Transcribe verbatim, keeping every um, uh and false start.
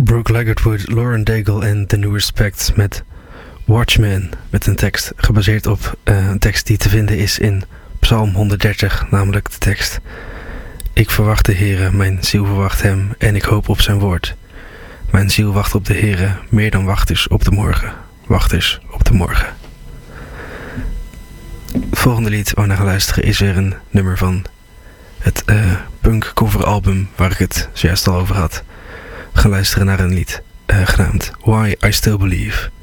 Brooke Ligertwood, Lauren Daigle en The New Respect met Watchmen. Met een tekst gebaseerd op uh, een tekst die te vinden is in Psalm honderddertig, namelijk de tekst: Ik verwacht de Heere, mijn ziel verwacht hem en ik hoop op zijn woord. Mijn ziel wacht op de Heere, meer dan wachters op de morgen. Wachters op de morgen. Het volgende lied waar we naar gaan luisteren is weer een nummer van het uh, punk cover album waar ik het zojuist al over had. We gaan luisteren naar een lied uh, genaamd Why I Still Believe.